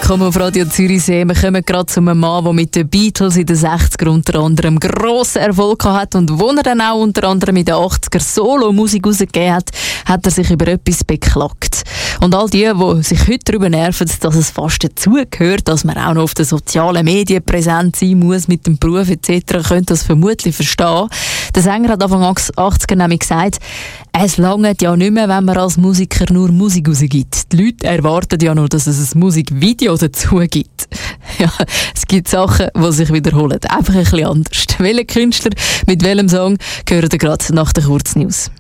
willkommen auf Radio Zürichsee. Wir kommen gerade zu einem Mann, der mit den Beatles in den 60er unter anderem grossen Erfolg hat und wo er dann auch unter anderem in den 80er Solo-Musik rausgegeben hat, hat er sich über etwas beklagt. Und all die sich heute darüber nerven, dass es fast dazugehört, dass man auch noch auf den sozialen Medien präsent sein muss mit dem Beruf etc., können das vermutlich verstehen. Der Sänger hat Anfang 80er nämlich gesagt, es langt ja nicht mehr, wenn man als Musiker nur Musik rausgibt. Die Leute erwarten ja nur, dass es ein Musikvideo dazu gibt. Ja, es gibt Sachen, die sich wiederholen. Einfach ein bisschen anders. Welcher Künstler mit welchem Song gehört ihr gerade nach der Kurznews?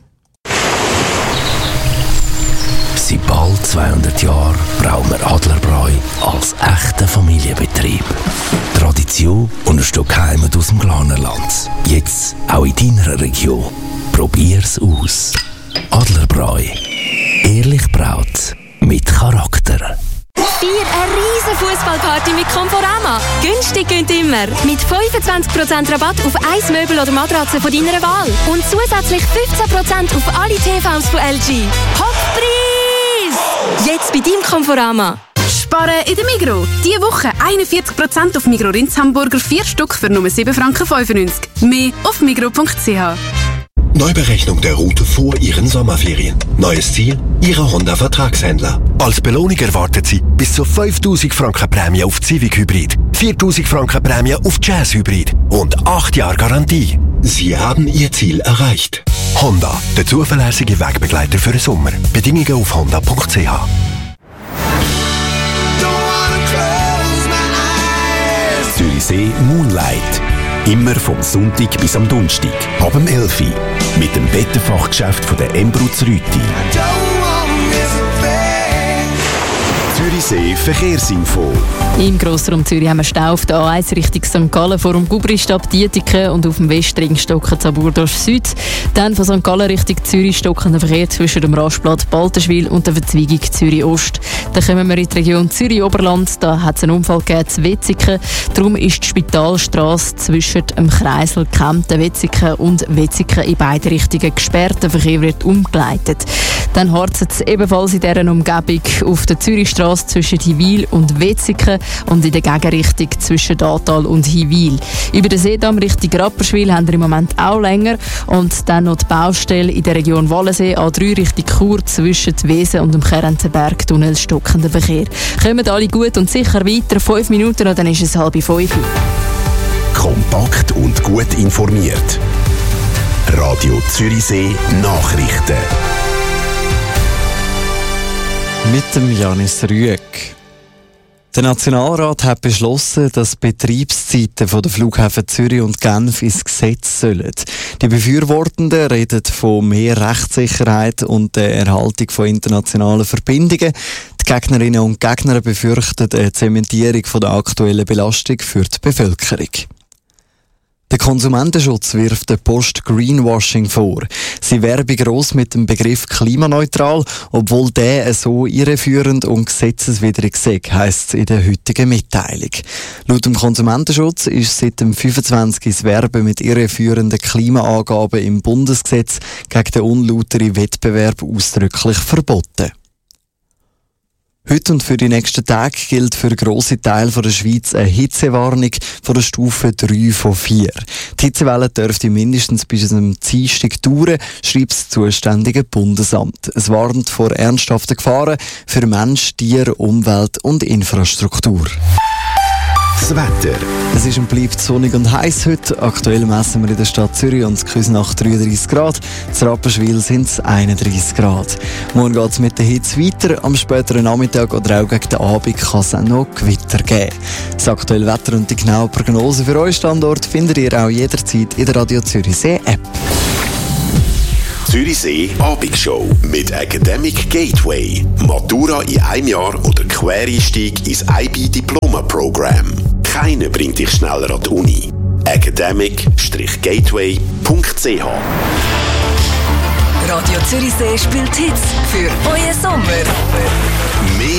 Seit bald 200 Jahren brauchen wir Adlerbräu als echten Familienbetrieb. Tradition und ein Stück Heimat aus dem Glarnerland. Jetzt auch in deiner Region. Probier's aus. Adlerbräu. Ehrlich braut. Mit Charakter. Feier eine riesen Fußballparty mit Conforama. Günstig gönnt immer. Mit 25% Rabatt auf ein Möbel oder Matratze von deiner Wahl. Und zusätzlich 15% auf alle TVs von LG. Hochpreis! Jetzt bei deinem Conforama. Sparen in der Migros. Diese Woche 41% auf Migros Rinds Hamburger 4 Stück für nur 7,95 Franken. Mehr auf migros.ch. Neuberechnung der Route vor Ihren Sommerferien. Neues Ziel? Ihre Honda-Vertragshändler. Als Belohnung erwartet Sie bis zu 5'000 Franken Prämie auf Civic Hybrid, 4'000 Franken Prämie auf Jazz Hybrid und 8 Jahre Garantie. Sie haben Ihr Ziel erreicht. Honda, der zuverlässige Wegbegleiter für den Sommer. Bedingungen auf honda.ch. Zürichsee Moonlight. Immer vom Sonntag bis am Donnerstag. Ab dem 11 Uhr. Mit dem Wetterfachgeschäft von der Embruz Rüti. Zürichsee Verkehrsinfo. Im Grossraum Zürich haben wir Stau auf der A1 Richtung St. Gallen vor dem Gubristab Dietiken und auf dem Westring stocken zu Burdorf Süd. Dann von St. Gallen Richtung Zürich stocken der Verkehr zwischen dem Rastplatz Balterschwil und der Verzweigung Zürich Ost. Dann kommen wir in die Region Zürich-Oberland. Da hat es einen Unfall gegeben zu Wetzikon. Darum ist die Spitalstrasse zwischen dem Kreisel Kempten-Wetzikon und Wetzikon in beide Richtungen gesperrt. Der Verkehr wird umgeleitet. Dann harzt es ebenfalls in dieser Umgebung auf der Zürichstrasse zwischen Hiwil und Wetzikon und in der Gegenrichtung zwischen Datal und Hiwil. Über den Seedamm Richtung Rapperswil haben wir im Moment auch länger. Und dann noch die Baustelle in der Region Wallensee, A3 Richtung Chur zwischen Wesen und dem Kerenzenberg-Tunnel stockender Verkehr. Kommen alle gut und sicher weiter. 5 Minuten und dann ist es 4:30. Kompakt und gut informiert. Radio Zürichsee Nachrichten. Mit dem Janis Rüegg. Der Nationalrat hat beschlossen, dass die Betriebszeiten der Flughäfen Zürich und Genf ins Gesetz sollen. Die Befürwortenden reden von mehr Rechtssicherheit und der Erhaltung von internationalen Verbindungen. Die Gegnerinnen und Gegner befürchten eine Zementierung der aktuellen Belastung für die Bevölkerung. Der Konsumentenschutz wirft der Post Greenwashing vor. Sie werbe gross mit dem Begriff klimaneutral, obwohl der so irreführend und gesetzeswidrig sei, heisst es in der heutigen Mitteilung. Laut dem Konsumentenschutz ist seit dem 25. das Werben mit irreführenden Klimaangaben im Bundesgesetz gegen den unlauteren Wettbewerb ausdrücklich verboten. Heute und für die nächsten Tage gilt für grosse Teile der Schweiz eine Hitzewarnung von der Stufe 3 von 4. Die Hitzewelle dürfte mindestens bis zum Dienstag dauern, schreibt das zuständige Bundesamt. Es warnt vor ernsthaften Gefahren für Mensch, Tier, Umwelt und Infrastruktur. Das Wetter. Es ist und bleibt sonnig und heiß heute. Aktuell messen wir in der Stadt Zürich und Küsnacht 33 Grad. In Rapperswil sind es 31 Grad. Morgen geht es mit der Hitze weiter. Am späteren Nachmittag oder auch gegen den Abend kann es auch noch Gewitter geben. Das aktuelle Wetter und die genaue Prognose für euren Standort findet ihr auch jederzeit in der Radio Zürichsee App. Zürichsee Abendshow mit Academic Gateway. Matura in einem Jahr oder Quereinstieg ins IB-Diploma-Programm. Keiner bringt dich schneller an die Uni. academic-gateway.ch Radio Zürichsee spielt Hits für euren Sommer. Mehr